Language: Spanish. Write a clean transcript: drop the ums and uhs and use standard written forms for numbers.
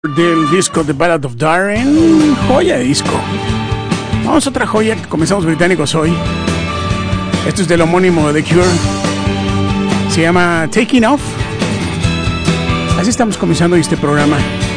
Del disco The Ballad of Darren, joya de disco. Vamos a otra joya que comenzamos británicos hoy. Esto es del homónimo de The Cure. Se llama Taking Off. Así estamos comenzando este programa.